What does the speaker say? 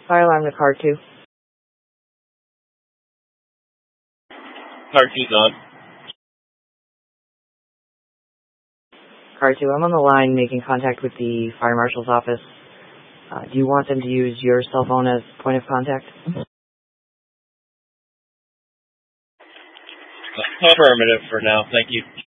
Fire alarm to car 2. Car 2's on. Car 2, I'm on the line making contact with the fire marshal's office. Do you want them to use your cell phone as point of contact? Affirmative for now, thank you.